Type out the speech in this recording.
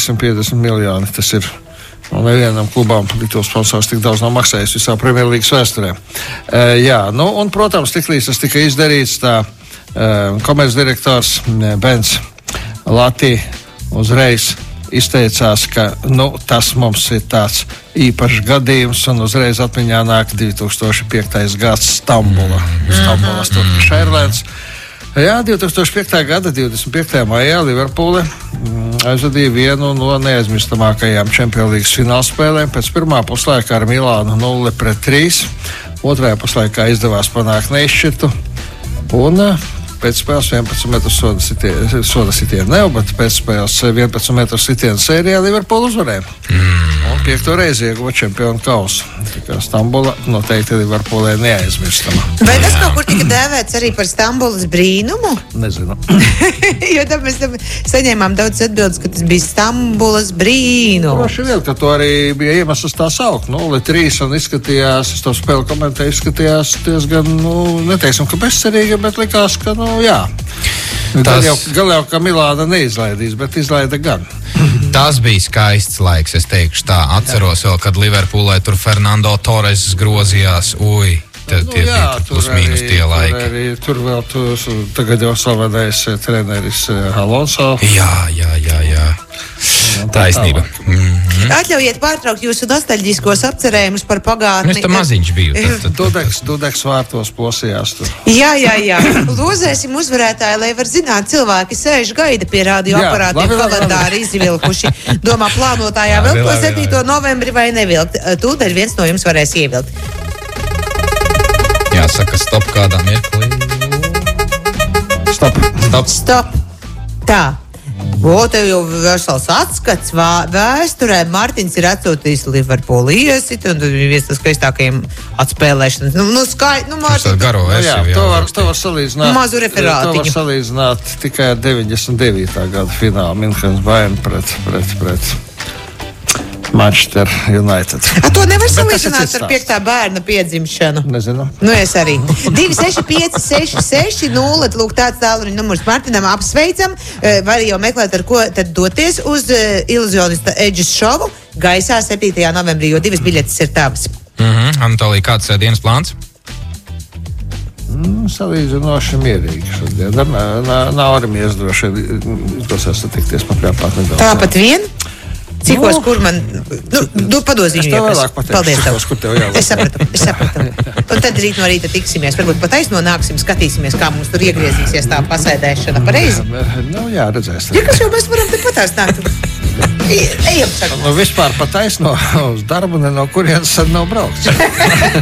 250 miljoni. Tas ir nevienam klubām Lietuvas sponsors tik daudz nav maksājis visā Premjerlīgas vēsturē. Un, protams, tiklīdz tas tika izdarīts, tā komercdirektors Bens Latī uzreiz izteicās, ka tas mums ir tāds īpašs gadījums, un uzreiz atmiņā nāk 2005. gads Stambulas Turkish Airlines. 2005. gada 25. maijā Liverpoole aizvadīja vienu no neaizmirstamākajām Champions League finālspēlēm. Pēc pirmā puslaika ar Milānu 0-3. Otrajā puslaikā izdevās panākt neizšķirtu. Un pēc spēles 11 metru soda sitienu ne, bet pēc spēles 11 metru sitienu sērijā Liverpool uzvarēja. Un 5. reizi ieguva čempionu kausu. Tā kā Stambula noteikti Liverpoolē neaizmirstama. Vai tas kaut kur tika dēvēts arī par Stambulas brīnumu? Nezinu. Jo tad mēs saņēmām daudz atbildes, ka tas bija Stambulas brīnums. Droši vien, ka to arī bija iemesls tā saukt. 0-3 un izskatījās, es to spēli komentēju, izskatījās diezgan, neteiksim, ka bezcerīgi, bet likās, ka, jā. Gal jau, ka Milāna neizlaidīs, bet izlaida gan. Tas bija skaists laiks, es teikšu tā. Atceros vēl, kad Liverpoolē tur Fernando Torres grozījās. Tie bija plus mīnus tie laiki. Tur vēl tagad jau slavenais treneris Alonso. Jā. Taisnība. Atļaujiet pārtraukt jūsu nostalģiskos apcerējumus par pagātni. Es tam maziņš biju. Dudeks vārtos plosījās tur. Jā. Lozēsim uzvarētāju, lai var zināt, cilvēki sēž gaida pie radioaparātiem, kalendāri izvilkuši. Domā plānotājā vēl to 7. novembri vai nevilkt. Tūdaļ viens no jums varēs ievilkt. Jāsaka, stop kādā mirklī. Stop. Tā. Tev jau vesels atskats vēsturē. Martins ir atsūtījis Liverpoolu iesit, un tad bija viens no skaistākajiem atspēlēšanas. Martin, garo versiju. To var salīdzināt. Mazu referātiņu. To var salīdzināt tikai ar 99. gada finālu Minhenes Bayern pret Manchester United. To nevar salīdzināt ar 5. bērna piedzimšanu. Nezinu. Es arī. 265 0, lūk, tāds tālruņa numurs Martinam, apsveicam. Var jau meklēt, ar ko tad doties uz iluzionista Edžas šovu gaisā 7. novembrī, jo 2 biļetes ir tavas. Anatolija, kāds dienas plāns? Salīdzinoši mierīgi šodien. Nav arī mies droši. Tos satikties paprāpāt nedaudz. Tāpat vien? Cikos, kur man... padozīju. Es tev vēlāk pateikšu. Paldies tev. Kur tev jālāk. Es sapratu. Un tad rīt no rīta tiksimies. Varbūt pat aizno nāksim, skatīsimies, kā mums tur iegriezīsies tā pasēdēšana. Pareizi? Jā, redzēs. Kas jau mēs varam te patās nākt? Ejam, saka. Vispār pat aizno uz darbu, ne no kurienes sad nav braukts.